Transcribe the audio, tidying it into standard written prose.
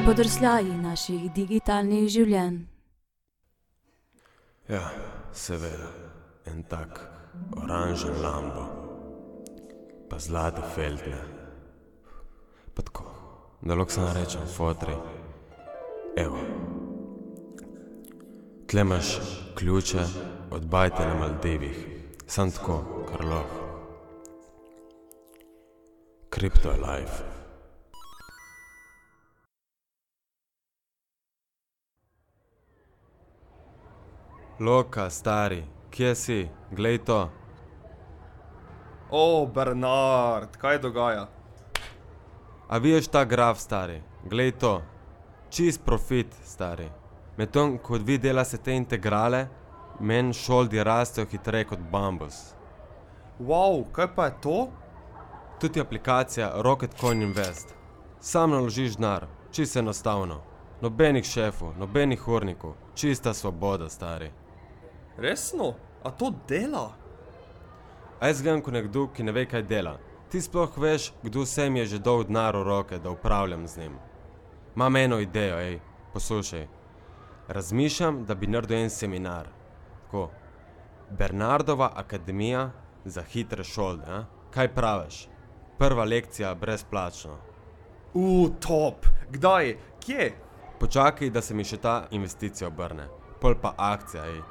spodrsljaji naših digitalnih življenj. Ja, seveda, en tak oranžen Lambo, pa zlate feltne, pa tako, da lahko sam rečem, fotri, evo, tle imaš ključe od bajte na Maldivih, sam tako, kar lahko. Crypto je life. Loka, stari, kje si? Glej to. O, Bernard, kaj dogaja? A vidiš ta graf, stari? Glej to. Čist profit, stari. Medtem, ko vi delate te integrale, meni šoldi rastejo hitreje kot bambus. Wow, kaj pa je to? Tudi aplikacija Rocket Coin Invest. Sam naložiš denar, čisto enostavno. Nobenih šefov, nobenih urnikov, čista svoboda, stari. Resno? A to dela? A jaz gledam kot nekdo, ki ne ve, kaj dela. Ti sploh veš, kdo vse mi je že dal denar v roke, da upravljam z njim. Imam eno idejo, poslušaj. Razmišljam, da bi naredil en seminar. Tako, Bernardova akademija za hitre šolde, Kaj praviš? Prva lekcija brezplačno. Top! Kdaj? Kje? Počakaj, da se mi še ta investicija obrne. Pol pa akcija,